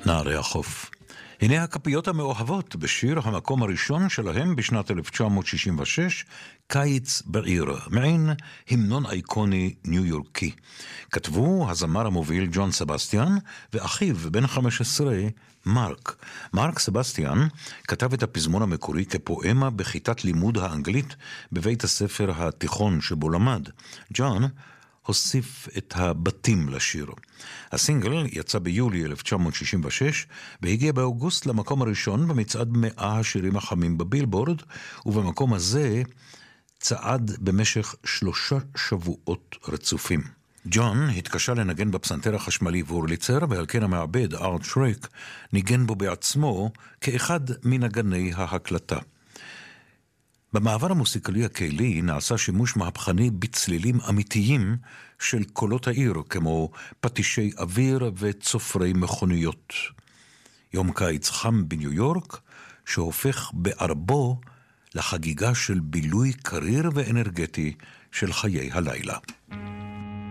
נערי החוף. הנה הכפיות המאוהבות בשיר המקום הראשון שלהם בשנת 1966, קיץ בעיר, מעין המנון אייקוני ניו יורקי. כתבו הזמר המוביל ג'ון סבסטיאן ואחיו בן 15 מרק סבסטיאן כתב את הפזמון המקורי כפואמה בכיתת לימוד האנגלית בבית הספר התיכון שבו למד. ג'ון הוסיף את הבתים לשיר. הסינגל יצא ביולי 1966 והגיע באוגוסט למקום הראשון במצעד 100 השירים החמים בבילבורד, ובמקום הזה צעד במשך 3 שבועות רצופים. ג'ון התקשה לנגן בפסנתר החשמלי וורליצר, ועל כן המעבד ארט שרק ניגן בו בעצמו כאחד מנגני ההקלטה. במעבר המוסיקלי הקהילי נעשה שימוש מהפכני בצלילים אמיתיים של קולות העיר, כמו פטישי אוויר וצופרי מכוניות. יום קיץ חם בניו יורק, שהופך בערבו לחגיגה של בילוי קריר ואנרגטי של חיי הלילה.